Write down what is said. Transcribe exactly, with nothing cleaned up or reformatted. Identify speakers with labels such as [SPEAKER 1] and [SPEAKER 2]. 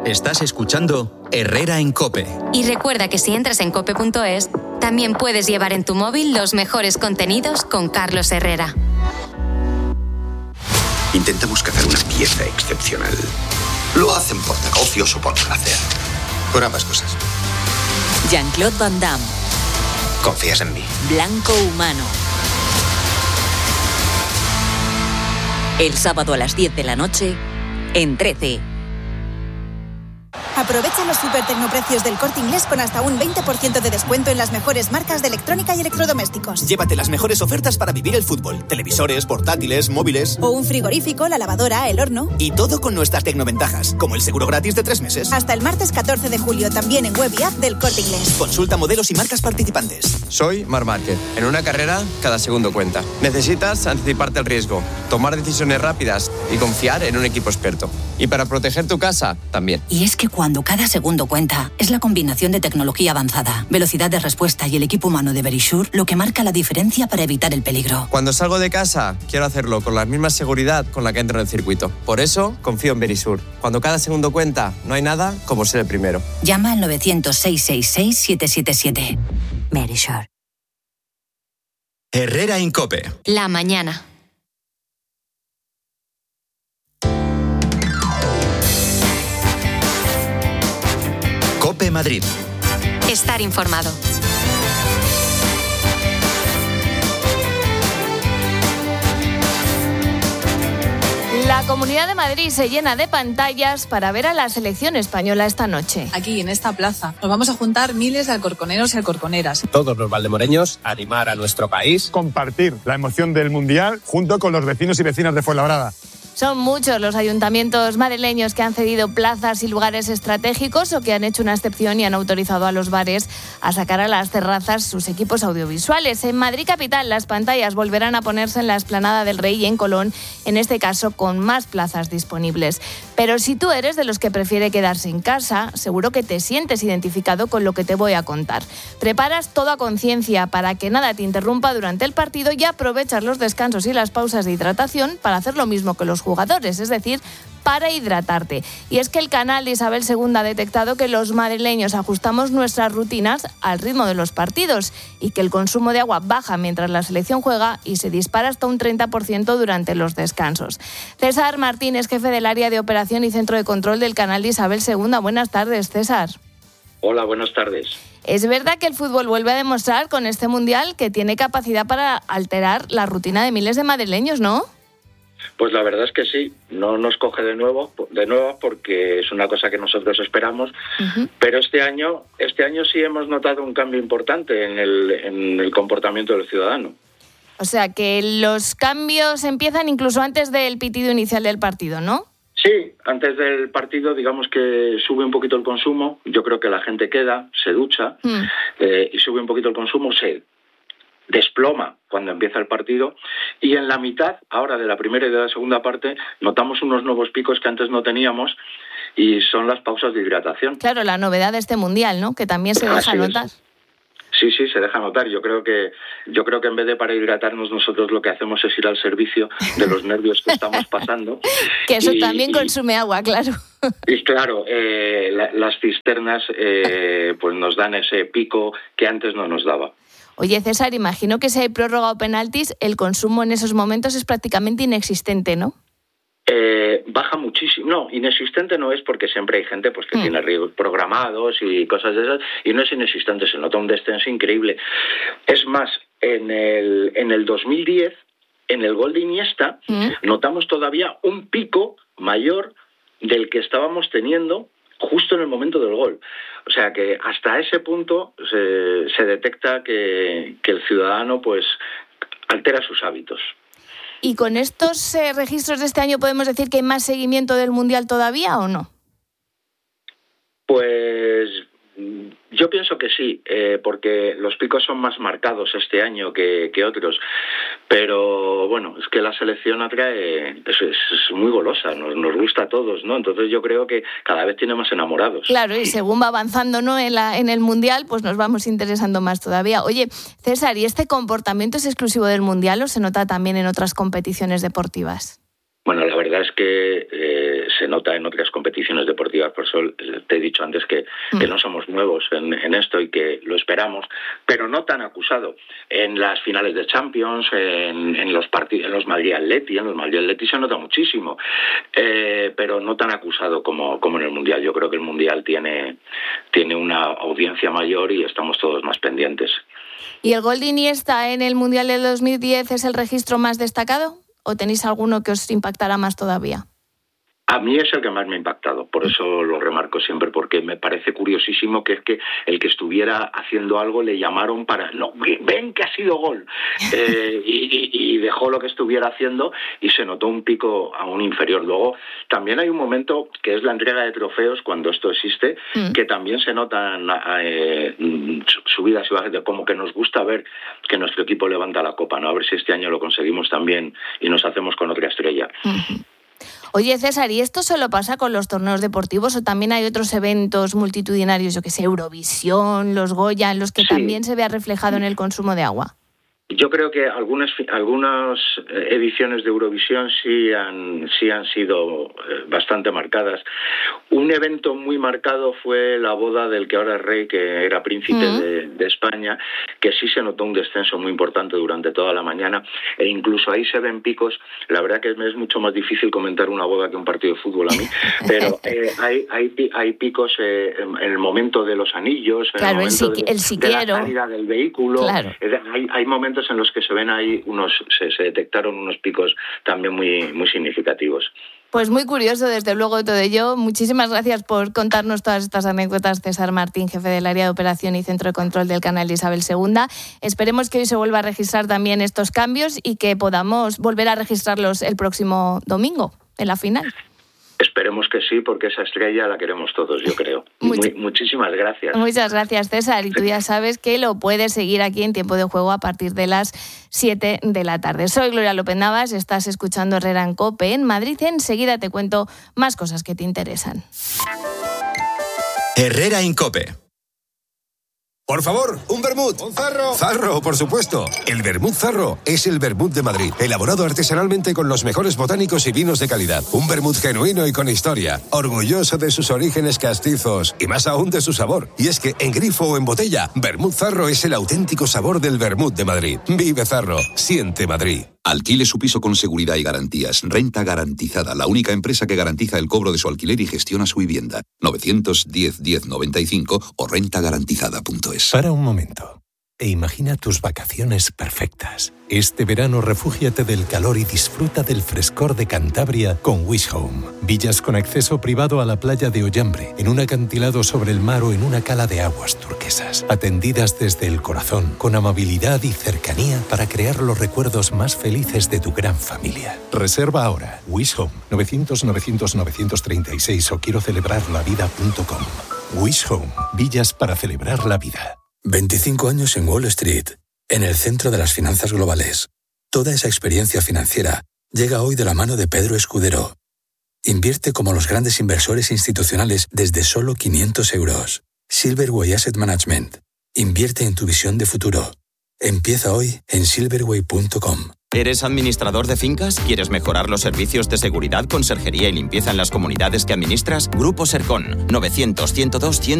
[SPEAKER 1] Estás escuchando Herrera en COPE.
[SPEAKER 2] Y recuerda que si entras en cope punto es, también puedes llevar en tu móvil los mejores contenidos con Carlos Herrera.
[SPEAKER 3] Intentamos cazar una pieza excepcional. Lo hacen por negocios o por placer. Por ambas cosas.
[SPEAKER 4] Jean-Claude Van Damme.
[SPEAKER 3] ¿Confías en mí?
[SPEAKER 4] Blanco Humano. El sábado a las diez de la noche, en trece.
[SPEAKER 5] Aprovecha los super tecnoprecios del Corte Inglés con hasta un veinte por ciento de descuento en las mejores marcas de electrónica y electrodomésticos.
[SPEAKER 6] Llévate las mejores ofertas para vivir el fútbol. Televisores, portátiles, móviles.
[SPEAKER 5] O un frigorífico, la lavadora, el horno.
[SPEAKER 6] Y todo con nuestras tecnoventajas, como el seguro gratis de tres meses.
[SPEAKER 5] Hasta el martes catorce de julio, también en web y app del Corte Inglés.
[SPEAKER 6] Consulta modelos y marcas participantes.
[SPEAKER 7] Soy Marc Márquez. En una carrera, cada segundo cuenta. Necesitas anticiparte al riesgo, tomar decisiones rápidas y confiar en un equipo experto. Y para proteger tu casa, también.
[SPEAKER 8] Y es que cuando cada segundo cuenta, es la combinación de tecnología avanzada, velocidad de respuesta y el equipo humano de Verisure lo que marca la diferencia para evitar el peligro.
[SPEAKER 7] Cuando salgo de casa, quiero hacerlo con la misma seguridad con la que entro en el circuito. Por eso, confío en Verisure. Cuando cada segundo cuenta, no hay nada como ser el primero.
[SPEAKER 8] Llama al novecientos, seiscientos sesenta y seis, siete siete siete. Verisure.
[SPEAKER 1] Herrera en COPE.
[SPEAKER 2] La mañana.
[SPEAKER 1] COPE Madrid.
[SPEAKER 2] Estar informado.
[SPEAKER 9] La Comunidad de Madrid se llena de pantallas para ver a la selección española esta noche.
[SPEAKER 10] Aquí, en esta plaza, nos vamos a juntar miles de alcorconeros y alcorconeras.
[SPEAKER 11] Todos los valdemoreños, animar a nuestro país.
[SPEAKER 12] Compartir la emoción del Mundial junto con los vecinos y vecinas de Fuenlabrada.
[SPEAKER 9] Son muchos los ayuntamientos madrileños que han cedido plazas y lugares estratégicos o que han hecho una excepción y han autorizado a los bares a sacar a las terrazas sus equipos audiovisuales. En Madrid capital, las pantallas volverán a ponerse en la Explanada del Rey y en Colón, en este caso con más plazas disponibles. Pero si tú eres de los que prefiere quedarse en casa, seguro que te sientes identificado con lo que te voy a contar. Preparas todo a conciencia para que nada te interrumpa durante el partido y aprovechas los descansos y las pausas de hidratación para hacer lo mismo que los jugadores, es decir, para hidratarte. Y es que el canal de Isabel segunda ha detectado que los madrileños ajustamos nuestras rutinas al ritmo de los partidos y que el consumo de agua baja mientras la selección juega y se dispara hasta un treinta por ciento durante los descansos. César Martínez, jefe del área de operación y centro de control del canal de Isabel segunda. Buenas tardes, César.
[SPEAKER 13] Hola, buenas tardes.
[SPEAKER 9] Es verdad que el fútbol vuelve a demostrar con este mundial que tiene capacidad para alterar la rutina de miles de madrileños, ¿no?
[SPEAKER 13] Pues la verdad es que sí, no nos coge de nuevo, de nuevo porque es una cosa que nosotros esperamos, uh-huh. pero este año, este año sí hemos notado un cambio importante en el, en el comportamiento del ciudadano.
[SPEAKER 9] O sea, que los cambios empiezan incluso antes del pitido inicial del partido, ¿no?
[SPEAKER 13] Sí, antes del partido digamos que sube un poquito el consumo, yo creo que la gente queda, se ducha uh-huh. eh, y sube un poquito el consumo, se desploma cuando empieza el partido y en la mitad, ahora de la primera y de la segunda parte, notamos unos nuevos picos que antes no teníamos y son las pausas de hidratación.
[SPEAKER 9] Claro, la novedad de este mundial, ¿no? Que también se deja
[SPEAKER 13] Así
[SPEAKER 9] notar.
[SPEAKER 13] Es. Sí, sí, se deja notar. Yo creo que yo creo que en vez de para hidratarnos nosotros lo que hacemos es ir al servicio de los nervios que estamos pasando.
[SPEAKER 9] Que eso
[SPEAKER 13] y,
[SPEAKER 9] también
[SPEAKER 13] y,
[SPEAKER 9] consume agua, claro.
[SPEAKER 13] Y claro, eh, la, las cisternas eh, pues nos dan ese pico que antes no nos daba.
[SPEAKER 9] Oye, César, imagino que si hay prórroga o penaltis, el consumo en esos momentos es prácticamente inexistente, ¿no?
[SPEAKER 13] Eh, baja muchísimo. No, inexistente no es porque siempre hay gente pues que mm. tiene riesgos programados y cosas de esas, y no es inexistente, se nota un descenso increíble. Es más, en el, en el dos mil diez, en el gol de Iniesta, mm. notamos todavía un pico mayor del que estábamos teniendo justo en el momento del gol. O sea que hasta ese punto se, se detecta que, que el ciudadano pues altera sus hábitos.
[SPEAKER 9] ¿Y con estos eh, registros de este año podemos decir que hay más seguimiento del Mundial todavía o no?
[SPEAKER 13] Pues yo pienso que sí, eh, porque los picos son más marcados este año que, que otros. Pero bueno, es que la selección atrae, es, es, es muy golosa, nos, nos gusta a todos, ¿no? Entonces yo creo que cada vez tiene más enamorados.
[SPEAKER 9] Claro, y según va avanzando, ¿no? en, la, en el Mundial, pues nos vamos interesando más todavía. Oye, César, ¿y este comportamiento es exclusivo del Mundial o se nota también en otras competiciones deportivas?
[SPEAKER 13] Bueno, la verdad es que eh, se se nota en otras competiciones deportivas. Por eso te he dicho antes que, mm. que no somos nuevos en, en esto y que lo esperamos, pero no tan acusado. En las finales de Champions, en, en los partidos, en los Madrid-Atleti, en los Madrid-Atleti se nota muchísimo, eh, pero no tan acusado como, como en el Mundial. Yo creo que el Mundial tiene, tiene una audiencia mayor y estamos todos más pendientes.
[SPEAKER 9] ¿Y el gol de Iniesta en el Mundial del dos mil diez es el registro más destacado? ¿O tenéis alguno que os impactará más todavía?
[SPEAKER 13] A mí es el que más me ha impactado, por eso lo remarco siempre, porque me parece curiosísimo que es que el que estuviera haciendo algo le llamaron para... No, ven que ha sido gol. Eh, y, y dejó lo que estuviera haciendo y se notó un pico aún inferior. Luego, también hay un momento que es la entrega de trofeos, cuando esto existe, mm. que también se notan eh, subidas y bajas, de como que nos gusta ver que nuestro equipo levanta la copa, ¿no? A ver si este año lo conseguimos también y nos hacemos con otra estrella.
[SPEAKER 9] Mm-hmm. Oye, César, ¿y esto solo pasa con los torneos deportivos o también hay otros eventos multitudinarios, yo que sé, Eurovisión, los Goya, en los que sí. también se vea reflejado en el consumo de agua?
[SPEAKER 13] Yo creo que algunas algunas ediciones de Eurovisión sí han sí han sido bastante marcadas. Un evento muy marcado fue la boda del que ahora es rey, que era príncipe uh-huh. de, de España, que sí se notó un descenso muy importante durante toda la mañana, e incluso ahí se ven picos. La verdad que es mucho más difícil comentar una boda que un partido de fútbol a mí, pero eh, hay, hay hay picos eh, en el momento de los anillos, en
[SPEAKER 9] claro,
[SPEAKER 13] el momento
[SPEAKER 9] el, si,
[SPEAKER 13] de,
[SPEAKER 9] el siquiero.
[SPEAKER 13] de la salida del vehículo.
[SPEAKER 9] Claro.
[SPEAKER 13] Hay, hay momentos en los que se ven ahí unos, se, se detectaron unos picos también muy, muy significativos.
[SPEAKER 9] Pues muy curioso, desde luego, todo ello. Muchísimas gracias por contarnos todas estas anécdotas, César Martín, jefe del área de operación y centro de control del canal de Isabel segunda. Esperemos que hoy se vuelva a registrar también estos cambios y que podamos volver a registrarlos el próximo domingo, en la final.
[SPEAKER 13] Esperemos que sí, porque esa estrella la queremos todos, yo creo. Much- Muy, muchísimas gracias.
[SPEAKER 9] Muchas gracias, César. Y tú ya sabes que lo puedes seguir aquí en Tiempo de Juego a partir de las siete de la tarde. Soy Gloria López Navas, estás escuchando Herrera en COPE en Madrid. Enseguida te cuento más cosas que te interesan.
[SPEAKER 1] Herrera en COPE.
[SPEAKER 14] Por favor, un vermut. Un zarro. Zarro, por supuesto. El vermut Zarro es el vermut de Madrid, elaborado artesanalmente con los mejores botánicos y vinos de calidad. Un vermut genuino y con historia, orgulloso de sus orígenes castizos y más aún de su sabor. Y es que en grifo o en botella, vermut Zarro es el auténtico sabor del vermut de Madrid. Vive Zarro, siente Madrid.
[SPEAKER 15] Alquile su piso con seguridad y garantías. Renta Garantizada, la única empresa que garantiza el cobro de su alquiler y gestiona su vivienda. novecientos diez diez noventa y cinco o renta garantizada punto es.
[SPEAKER 16] Para un momento e imagina tus vacaciones perfectas. Este verano refúgiate del calor y disfruta del frescor de Cantabria con Wish Home. Villas con acceso privado a la playa de Ollambre, en un acantilado sobre el mar o en una cala de aguas turquesas. Atendidas desde el corazón, con amabilidad y cercanía para crear los recuerdos más felices de tu gran familia. Reserva ahora. Wish Home, novecientos novecientos novecientos treinta y seis o quiero celebrar la vida punto com. Wish Home, villas para celebrar la vida.
[SPEAKER 17] veinticinco años en Wall Street, en el centro de las finanzas globales. Toda esa experiencia financiera llega hoy de la mano de Pedro Escudero. Invierte como los grandes inversores institucionales desde solo quinientos euros. Silverway Asset Management. Invierte en tu visión de futuro. Empieza hoy en silverway punto com.
[SPEAKER 18] ¿Eres administrador de fincas? ¿Quieres mejorar los servicios de seguridad, conserjería y limpieza en las comunidades que administras? Grupo Sercon, novecientos ciento dos cien